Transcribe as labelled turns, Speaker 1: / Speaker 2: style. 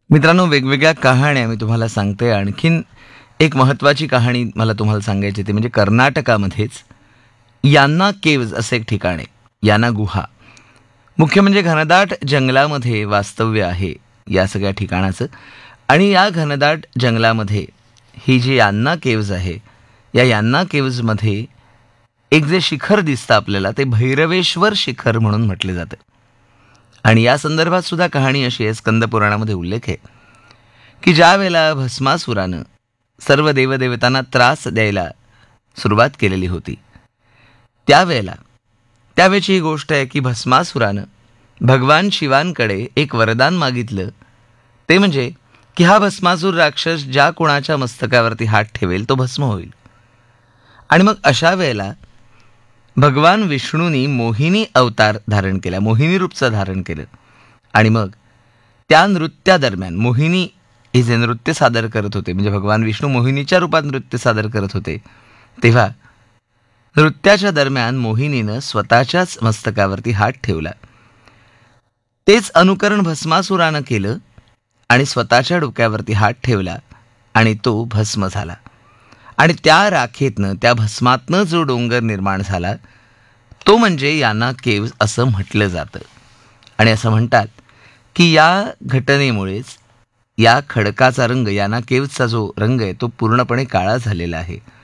Speaker 1: मित्रांनो, वेगवेगळ्या कहाण्या मी तुम्हाला सांगते. आणखीन एक महत्त्वाची कहाणी मला तुम्हाला सांगायची ती म्हणजे कर्नाटकामध्येच यान्ना केव्ज असं एक ठिकाण आहे. याना गुहा. मुख्य म्हणजे घनदाट जंगलामध्ये वास्तव्य आहे या सगळ्या ठिकाणाचं. आणि या घनदाट जंगलामध्ये ही जी यान्ना केव्ज आहे, या यान्ना केव्जमध्ये एक जे शिखर दिसतं आपल्याला ते भैरवेश्वर शिखर म्हणून म्हटले जातं. आणि या संदर्भात सुद्धा कहाणी अशी आहे, स्कंद पुराणामध्ये उल्लेख आहे की ज्या वेळेला भस्मासुरानं सर्व देवदेवतांना त्रास द्यायला सुरुवात केलेली होती, त्यावेळची ही गोष्ट आहे की भस्मासुरानं भगवान शिवांकडे एक वरदान मागितलं. ते म्हणजे की हा भस्मासूर राक्षस ज्या कोणाच्या मस्तकावरती हात ठेवेल तो भस्म होईल. आणि मग अशा वेळेला भगवान विष्णूंनी मोहिनी अवतार धारण केला, मोहिनी रूपचं धारण केलं. आणि मग त्या नृत्यादरम्यान मोहिनी हे जे नृत्य सादर करत होते, म्हणजे भगवान विष्णू मोहिनीच्या रूपात नृत्य सादर करत होते, तेव्हा नृत्याच्या दरम्यान मोहिनीनं स्वतःच्याच मस्तकावरती हात ठेवला. तेच अनुकरण भस्मासुरानं केलं आणि स्वतःच्या डोक्यावरती हात ठेवला आणि तो भस्म झाला. आणि त्या राखेतनं, त्या भस्मातनं जो डोंगर निर्माण झाला तो म्हणजे याना केव्ज असं म्हटलं जातं. आणि असं म्हणतात की या घटनेमुळेच या खडकाचा रंग, याना केव्जचा जो रंग आहे तो पूर्णपणे काळा झालेला आहे.